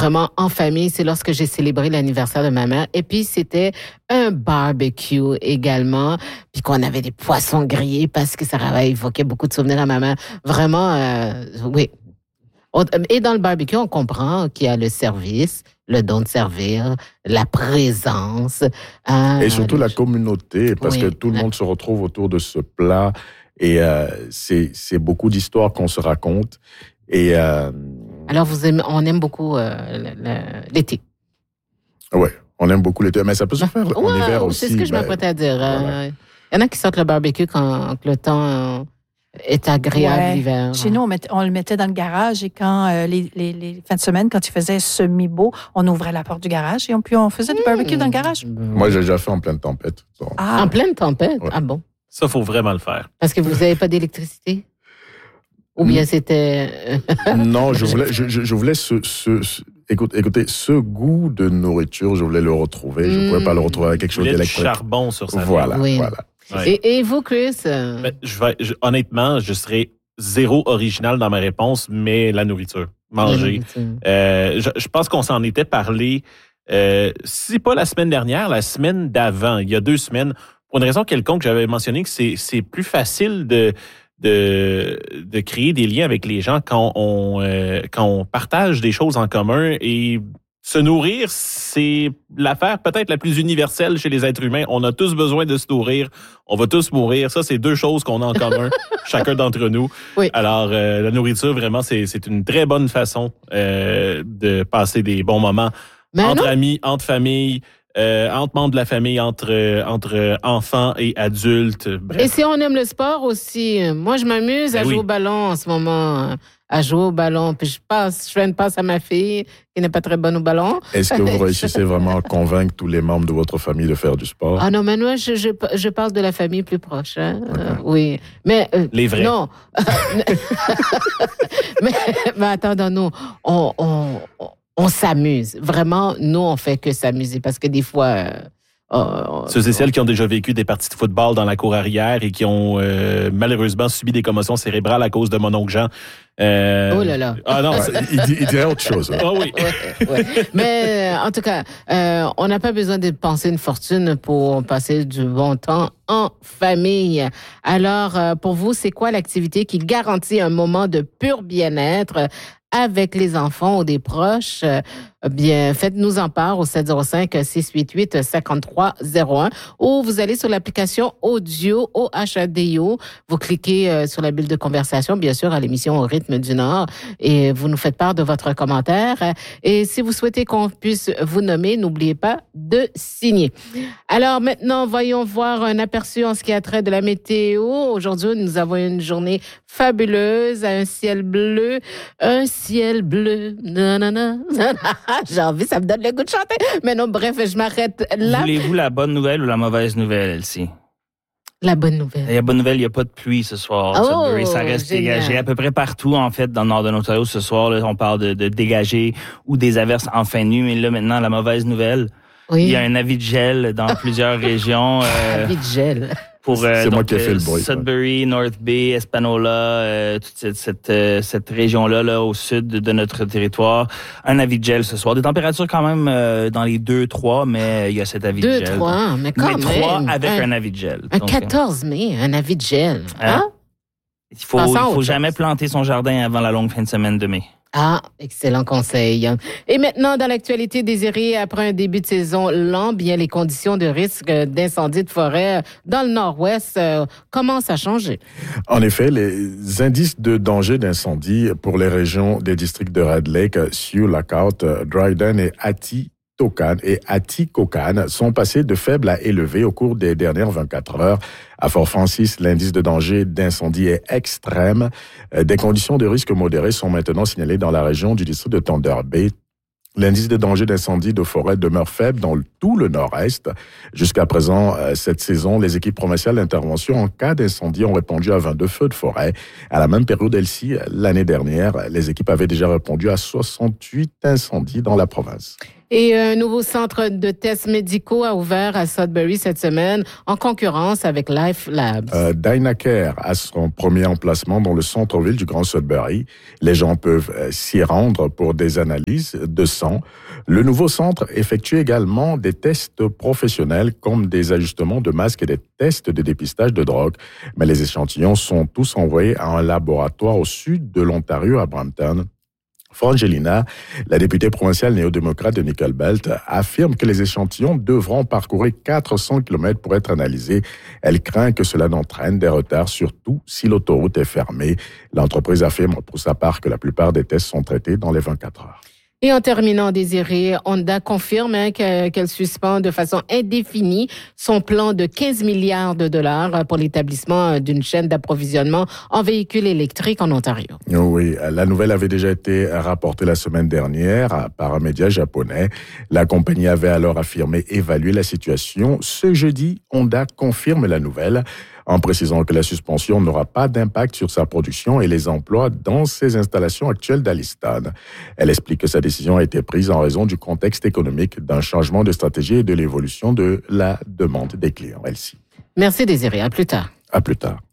vraiment en famille. C'est lorsque j'ai célébré l'anniversaire de ma mère. Et puis, c'était un barbecue également. Puis qu'on avait des poissons grillés parce que ça évoquait beaucoup de souvenirs à ma mère. Vraiment, oui. Et dans le barbecue, on comprend qu'il y a le service, le don de servir, la présence. Et surtout la communauté, parce que tout le monde se retrouve autour de ce plat. Et c'est beaucoup d'histoires qu'on se raconte. Et alors, on aime beaucoup l'été. Oui, on aime beaucoup l'été. Mais ça peut se faire en hiver aussi. C'est ce que je m'apprêtais à dire. Voilà. Il y en a qui sortent le barbecue quand le temps est agréable l'hiver. Chez nous, on le mettait dans le garage et quand les fins de semaine, quand il faisait semi-beau, on ouvrait la porte du garage et on faisait du barbecue dans le garage. Moi, j'ai déjà fait en pleine tempête. En pleine tempête? Ouais. Ah bon? Ça, il faut vraiment le faire. Parce que vous n'avez pas d'électricité? Ou bien c'était... Non, je voulais écoutez, ce goût de nourriture, je voulais le retrouver. Je ne pouvais pas le retrouver avec quelque chose d'électrique. Du charbon sur sa Voilà. Ouais. Et vous, Chris? Honnêtement, je serais zéro original dans ma réponse, mais la nourriture. Manger. Je pense qu'on s'en était parlé, si pas la semaine dernière, la semaine d'avant, il y a 2 semaines. Pour une raison quelconque, j'avais mentionné que c'est plus facile de créer des liens avec les gens quand on partage des choses en commun et se nourrir, c'est l'affaire peut-être la plus universelle chez les êtres humains. On a tous besoin de se nourrir. On va tous mourir. Ça, c'est 2 choses qu'on a en commun, chacun d'entre nous. Oui. Alors, la nourriture, vraiment, c'est une très bonne façon de passer des bons moments entre amis, entre familles, entre membres de la famille, entre enfants et adultes. Bref. Et si on aime le sport aussi, moi, je m'amuse à jouer au ballon en ce moment. À jouer au ballon. Puis je fais une passe à ma fille qui n'est pas très bonne au ballon. Est-ce que vous réussissez vraiment à convaincre tous les membres de votre famille de faire du sport? Ah non, mais moi, je parle de la famille plus proche. Hein? Okay. Oui. Mais, les vrais. Non. mais attendons-nous. On s'amuse. Vraiment, nous, on fait que s'amuser parce que des fois... Ceux et celles qui ont déjà vécu des parties de football dans la cour arrière et qui ont malheureusement subi des commotions cérébrales à cause de mon oncle Jean. Oh là là. Ah non, il dirait autre chose. Ah oui. Ouais. Mais en tout cas, on n'a pas besoin de dépenser une fortune pour passer du bon temps en famille. Alors, pour vous, c'est quoi l'activité qui garantit un moment de pur bien-être avec les enfants ou des proches? Bien, faites-nous en part au 705-688-5301 ou vous allez sur l'application Audio, OHADIO. Vous cliquez sur la bulle de conversation, bien sûr, à l'émission Au rythme du Nord et vous nous faites part de votre commentaire. Et si vous souhaitez qu'on puisse vous nommer, n'oubliez pas de signer. Alors maintenant, voyons voir un aperçu en ce qui a trait de la météo. Aujourd'hui, nous avons une journée fabuleuse, un ciel bleu. Nanana. J'ai envie, ça me donne le goût de chanter. Mais non, bref, je m'arrête là. Voulez-vous la bonne nouvelle ou la mauvaise nouvelle, Elsie? La bonne nouvelle. La bonne nouvelle, il n'y a pas de pluie ce soir. Ça reste dégagé à peu près partout, en fait, dans le nord de l'Ontario ce soir. Là, on parle de dégagé ou des averses en fin de nuit. Mais là, maintenant, la mauvaise nouvelle, il y a un avis de gel dans plusieurs régions. Avis de gel. C'est moi qui ai fait le bruit. Sudbury, North Bay, Espanola, toute cette région-là, là, au sud de notre territoire. Un avis de gel ce soir. Des températures quand même dans les 2-3, mais il y a cet avis de gel. 2-3, mais quand même. 3 avec un avis de gel. Un 14 mai, un avis de gel. Hein? Il faut jamais planter son jardin avant la longue fin de semaine de mai. Ah, excellent conseil. Et maintenant, dans l'actualité désirée, après un début de saison lent, bien les conditions de risque d'incendie de forêt dans le nord-ouest commencent à changer. En effet, les indices de danger d'incendie pour les régions des districts de Red Lake, Sioux Lookout, Dryden et Atikokan sont passés de faibles à élevés au cours des dernières 24 heures. À Fort Francis, l'indice de danger d'incendie est extrême. Des conditions de risque modérées sont maintenant signalées dans la région du district de Thunder Bay. L'indice de danger d'incendie de forêt demeure faible dans tout le nord-est. Jusqu'à présent, cette saison, les équipes provinciales d'intervention en cas d'incendie ont répondu à 22 feux de forêt. À la même période, l'année dernière, les équipes avaient déjà répondu à 68 incendies dans la province. Et un nouveau centre de tests médicaux a ouvert à Sudbury cette semaine en concurrence avec Life Labs. Dynacare a son premier emplacement dans le centre-ville du Grand Sudbury. Les gens peuvent s'y rendre pour des analyses de sang. Le nouveau centre effectue également des tests professionnels comme des ajustements de masques et des tests de dépistage de drogue. Mais les échantillons sont tous envoyés à un laboratoire au sud de l'Ontario, à Brampton. Frangelina, la députée provinciale néo-démocrate de Nickel Belt, affirme que les échantillons devront parcourir 400 km pour être analysés. Elle craint que cela n'entraîne des retards, surtout si l'autoroute est fermée. L'entreprise affirme pour sa part que la plupart des tests sont traités dans les 24 heures. Et en terminant, Désiré, Honda confirme qu'elle suspend de façon indéfinie son plan de 15 milliards de dollars pour l'établissement d'une chaîne d'approvisionnement en véhicules électriques en Ontario. Oui, la nouvelle avait déjà été rapportée la semaine dernière par un média japonais. La compagnie avait alors affirmé évaluer la situation. Ce jeudi, Honda confirme la nouvelle en précisant que la suspension n'aura pas d'impact sur sa production et les emplois dans ses installations actuelles d'Alliston. Elle explique que sa décision a été prise en raison du contexte économique, d'un changement de stratégie et de l'évolution de la demande des clients. Elsie. Merci Désiré, à plus tard. À plus tard.